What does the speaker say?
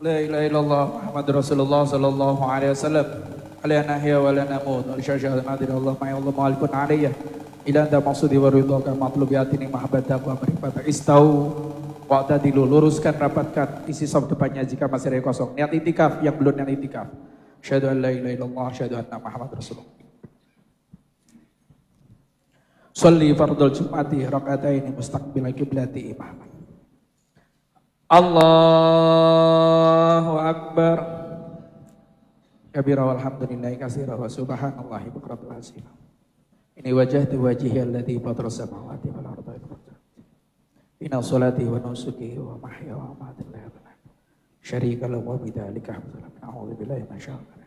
La ilaha illallah Muhammadur Rasulullah sallallahu alaihi wasallam. Ala nahya wa la namut. Wa syahadu an la Allah ma'a Allah ma'alikun alayya. Ila anta maqsudi wa ridhaka matlubiyatini mahabbata wa marifata. Istau wa tadilu. Luruskan, rapatkan isi saf depannya jika masih ada kosong. Niat itikaf yang belum niat itikaf. Syahadu an la ilaha illallah, syahadu anna Muhammadur Rasulullah. Sholli fardul jum'ati raka'ataini mustaqbil qiblati imaman. Allahu Akbar. Kabira walhamdulillahi katsira wa subhanallahi bukratan wa asila. Ini wajhatu wajhi alladhi fatara samawati wal arda. Inna salati wa nusuki wa mahya wa mamati lillahi syarika lahu wa bidzalika hamdulillah. A'udzu billahi minasy syaitonir